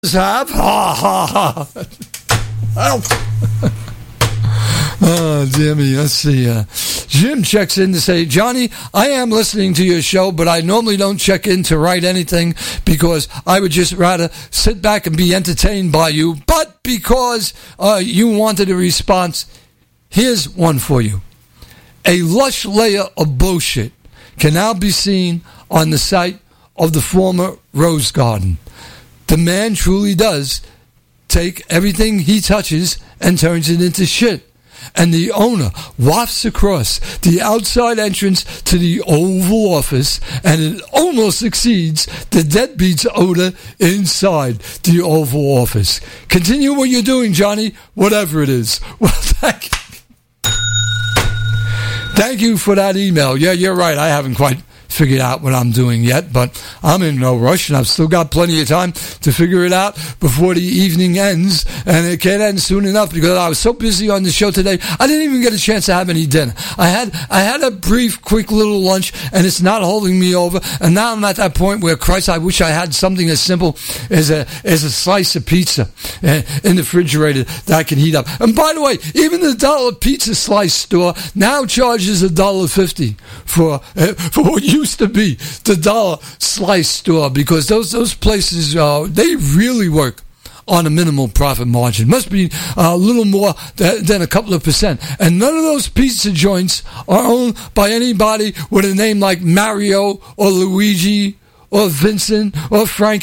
have. Ha ha ha. Oh, dear me. Let's see. Jim checks in to say, Johnny, I am listening to your show, but I normally don't check in to write anything because I would just rather sit back and be entertained by you. But because you wanted a response, here's one for you. A lush layer of bullshit can now be seen on the site of the former Rose Garden. The man truly does take everything he touches and turns it into shit. And the owner wafts across the outside entrance to the Oval Office, and it almost exceeds the deadbeat's odor inside the Oval Office. Continue what you're doing, Johnny, whatever it is. Well, thank you for that email. Yeah, you're right. I haven't quite figured out what I'm doing yet, but I'm in no rush, and I've still got plenty of time to figure it out before the evening ends, and it can't end soon enough because I was so busy on the show today, I didn't even get a chance to have any dinner. I had a brief, quick little lunch, and it's not holding me over, and now I'm at that point where, Christ, I wish I had something as simple as a slice of pizza in the refrigerator that I can heat up. And by the way, even the dollar pizza slice store now charges $1.50 for what used to be the dollar slice store, because those places they really work on a minimal profit margin. Must be a little more than a couple of percent. And none of those pizza joints are owned by anybody with a name like Mario or Luigi or Vincent or Frank.